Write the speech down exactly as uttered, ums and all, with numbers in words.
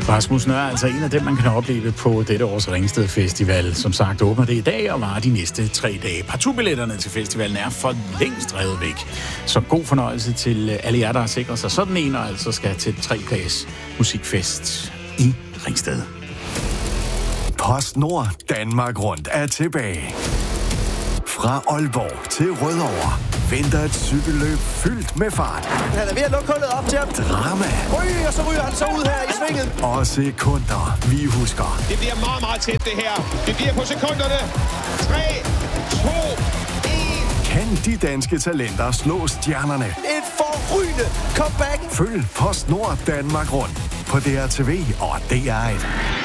Rasmussen er altså en af dem, man kan opleve på dette års Ringsted Festival. Som sagt åbner det i dag og varer de næste tre dage. Partubilletterne til festivalen er for længst revet væk. Så god fornøjelse til alle jer, der har sikret sig sådan en, og altså skal til tre dages musikfest i Ringsted. PostNord Danmark Rundt er tilbage. Fra Aalborg til Rødovre venter et cykelløb fyldt med fart. Han er ved at lukke hullet op til ham. Drama. Ryg, og så ryger han så ud her i svinget. Og sekunder, vi husker. Det bliver meget, meget tæt det her. Det bliver på sekunderne. tre, to, et. Kan de danske talenter slå stjernerne? Et forrygende comeback. Følg PostNord Danmark Rundt på D R T V og D R et.